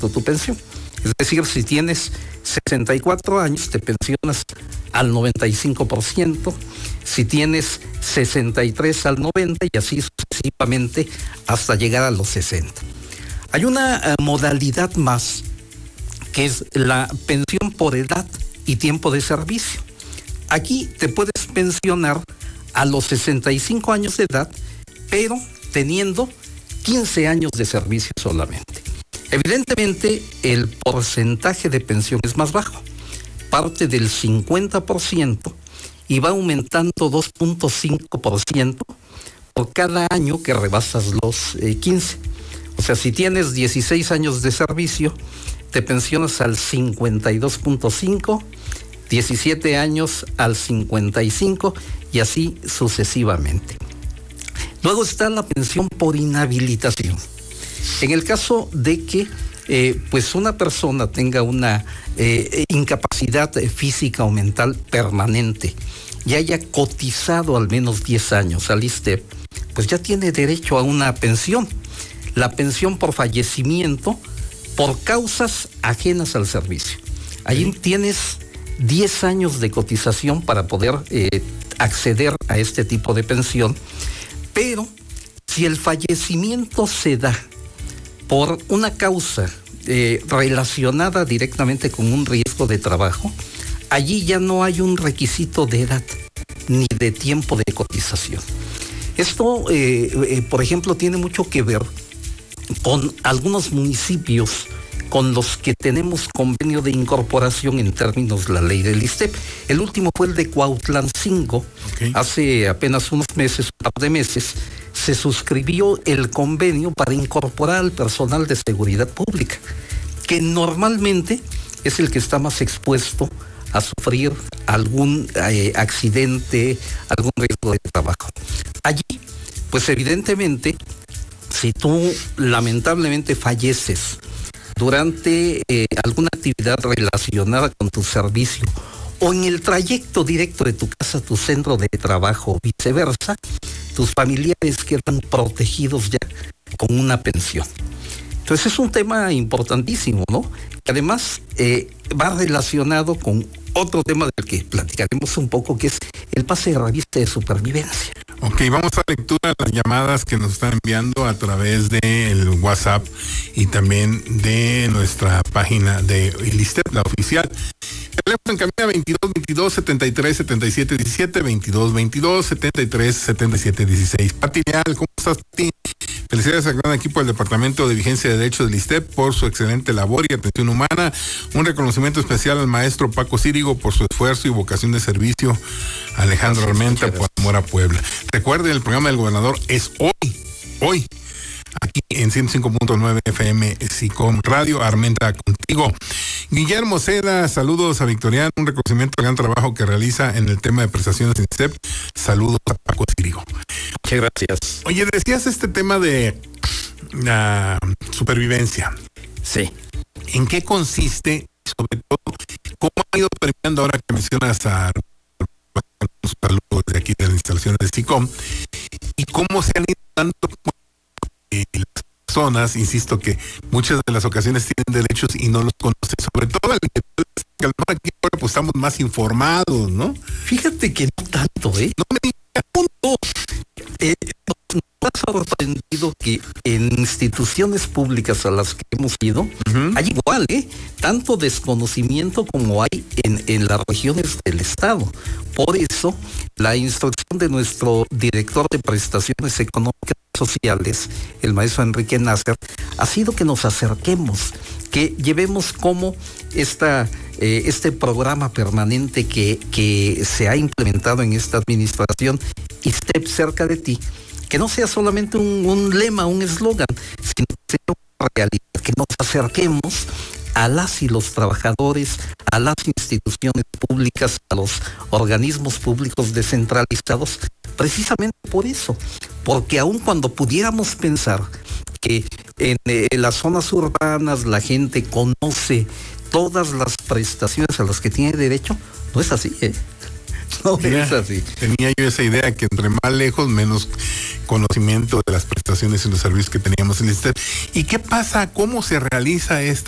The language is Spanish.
100% tu pensión. Es decir, si tienes 64 años, te pensionas al 95%, si tienes 63 al 90% y así sucesivamente hasta llegar a los 60. Hay una modalidad más, que es la pensión por edad y tiempo de servicio. Aquí te puedes pensionar a los 65 años de edad, pero teniendo 15 años de servicio solamente. Evidentemente, el porcentaje de pensión es más bajo, parte del 50% y va aumentando 2.5% por cada año que rebasas los 15. O sea, si tienes 16 años de servicio, te pensionas al 52.5%, 17 años al 55% y así sucesivamente. Luego está la pensión por inhabilitación. En el caso de que pues una persona tenga una incapacidad física o mental permanente y haya cotizado al menos 10 años al ISSSTE, pues ya tiene derecho a una pensión. La pensión por fallecimiento por causas ajenas al servicio. Ahí tienes 10 años de cotización para poder acceder a este tipo de pensión, pero si el fallecimiento se da por una causa relacionada directamente con un riesgo de trabajo, allí ya no hay un requisito de edad ni de tiempo de cotización. Esto, por ejemplo, tiene mucho que ver con algunos municipios con los que tenemos convenio de incorporación en términos de la ley del ISSSTE. El último fue el de Cuautlancingo. Okay. Hace apenas unos meses, un par de meses, se suscribió el convenio para incorporar al personal de seguridad pública, que normalmente es el que está más expuesto a sufrir algún accidente, algún riesgo de trabajo. Allí, pues evidentemente, si tú lamentablemente falleces durante alguna actividad relacionada con tu servicio o en el trayecto directo de tu casa a tu centro de trabajo o viceversa, tus familiares quedan protegidos ya con una pensión. Entonces es un tema importantísimo, ¿no? Que además va relacionado con otro tema del que platicaremos un poco, que es el pase de revista de supervivencia. Ok, vamos a lectura las llamadas que nos están enviando a través del WhatsApp y también de nuestra página de ISSSTE, la oficial. Teléfono en cabina 22 73 77 17, 22 22 73 77 16. Pati Leal, ¿cómo estás, Pati? Felicidades al gran equipo del Departamento de Vigencia de Derechos del ISSSTE por su excelente labor y atención humana. Un reconocimiento especial al maestro Paco Círigo por su esfuerzo y vocación de servicio. Alejandro Armenta por amor a Puebla. Recuerden, el programa del gobernador es hoy, aquí en 105.9 FM SICOM Radio. Armenta contigo. Guillermo Seda, saludos a Victoriano, un reconocimiento al gran trabajo que realiza en el tema de prestaciones en ISSSTE. Saludos a Paco Círigo. Muchas gracias. Oye, decías este tema de la supervivencia. Sí. ¿En qué consiste? Sobre todo, ¿cómo ha ido premiando ahora que mencionas a los saludos de aquí de las instalaciones de SICOM? ¿Y cómo se han ido dando las personas, insisto, que muchas de las ocasiones tienen derechos y no los conocen? Sobre todo aquí ahora pues estamos más informados, ¿no? Fíjate que no tanto, ¿eh? No me digas punto. Nos ha sorprendido que en instituciones públicas a las que hemos ido, hay igual, tanto desconocimiento como hay en las regiones del estado. Por eso, la instrucción de nuestro director de prestaciones económicas y sociales, el maestro Enrique Nasser, ha sido que nos acerquemos, que llevemos como este programa permanente que se ha implementado en esta administración, ISSSTE cerca de ti, que no sea solamente un lema, un eslogan, sino que sea una realidad, que nos acerquemos a las y los trabajadores, a las instituciones públicas, a los organismos públicos descentralizados, precisamente por eso, porque aun cuando pudiéramos pensar que en las zonas urbanas la gente conoce todas las prestaciones a las que tiene derecho, no es así, No es así. Tenía yo esa idea que entre más lejos, menos conocimiento de las prestaciones y los servicios que teníamos en el ISSSTE. ¿Y qué pasa? ¿Cómo se realiza esta